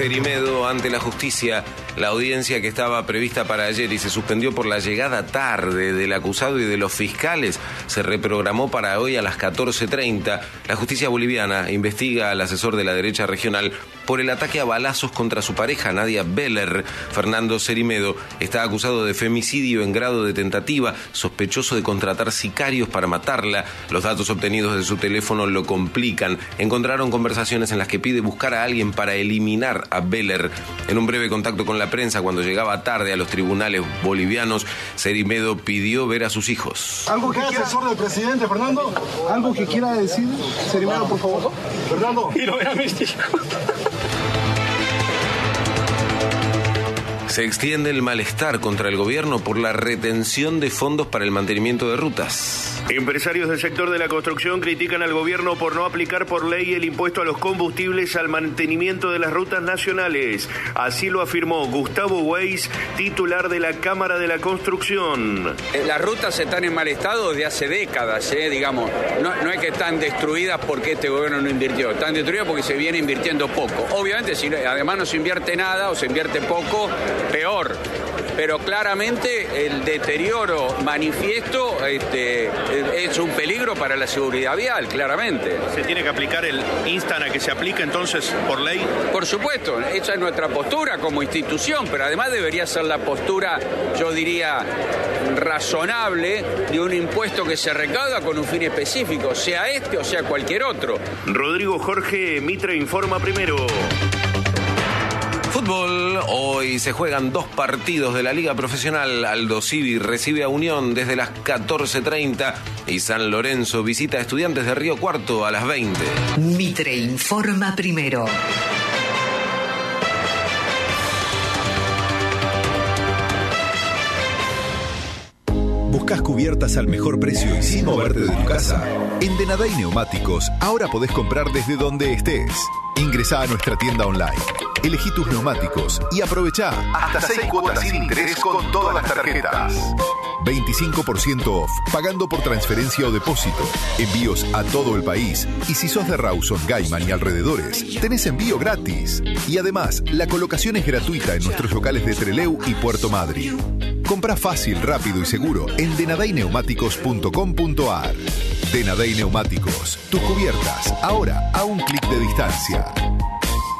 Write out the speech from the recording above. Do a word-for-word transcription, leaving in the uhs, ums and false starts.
Cerimedo ante la justicia. La audiencia que estaba prevista para ayer y se suspendió por la llegada tarde del acusado y de los fiscales se reprogramó para hoy a las catorce treinta. La justicia boliviana investiga al asesor de la derecha regional por el ataque a balazos contra su pareja, Nadia Beller. Fernando Cerimedo está acusado de femicidio en grado de tentativa, sospechoso de contratar sicarios para matarla. Los datos obtenidos de su teléfono lo complican. Encontraron conversaciones en las que pide buscar a alguien para eliminar a Beller. En un breve contacto con la prensa, cuando llegaba tarde a los tribunales bolivianos, Cerimedo pidió ver a sus hijos. ¿Algo que quiera asesor del presidente, Fernando? ¿Algo que quiera decir, Cerimedo, por favor? Fernando. Quiero ver a mis hijos. Se extiende el malestar contra el gobierno por la retención de fondos para el mantenimiento de rutas. Empresarios del sector de la construcción critican al gobierno por no aplicar por ley el impuesto a los combustibles al mantenimiento de las rutas nacionales. Así lo afirmó Gustavo Weiss, titular de la Cámara de la Construcción. Las rutas están en mal estado desde hace décadas, ¿eh? digamos. No, no es que están destruidas porque este gobierno no invirtió. Están destruidas porque se viene invirtiendo poco. Obviamente, si además no se invierte nada o se invierte poco, peor. Pero claramente el deterioro manifiesto este, es un peligro para la seguridad vial, claramente. ¿Se tiene que aplicar el instan a que se aplique entonces por ley? Por supuesto, esa es nuestra postura como institución, pero además debería ser la postura, yo diría, razonable de un impuesto que se recauda con un fin específico, sea este o sea cualquier otro. Rodrigo Jorge Mitre informa primero. Fútbol, hoy se juegan dos partidos de la Liga Profesional. Aldo Civi recibe a Unión desde las catorce treinta y San Lorenzo visita a Estudiantes de Río Cuarto a las veinte. Mitre informa primero. ¿Buscas cubiertas al mejor precio y sin moverte de tu casa? En Denaday Neumáticos ahora podés comprar desde donde estés. Ingresá a nuestra tienda online, elegí tus neumáticos y aprovechá hasta seis cuotas sin interés con todas las tarjetas. veinticinco por ciento off, pagando por transferencia o depósito. Envíos a todo el país. Y si sos de Rawson, Gaiman y alrededores, tenés envío gratis. Y además, la colocación es gratuita en nuestros locales de Trelew y Puerto Madryn. Comprá fácil, rápido y seguro en denaday neumáticos punto com punto ar. Denaday Neumáticos, tus cubiertas, ahora a un clic de distancia.